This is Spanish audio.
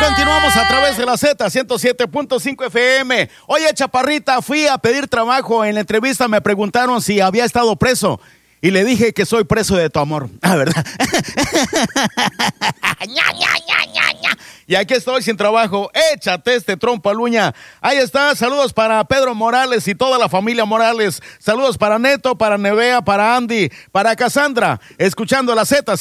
Continuamos a través de la Z 107.5 FM. Oye, chaparrita, fui a pedir trabajo. En la entrevista me preguntaron si había estado preso y le dije que soy preso de tu amor. Ah, ¿verdad? Y aquí estoy sin trabajo. Échate este trompaluña. Ahí está. Saludos para Pedro Morales y toda la familia Morales. Saludos para Neto, para Nevea, para Andy, para Cassandra. Escuchando la Z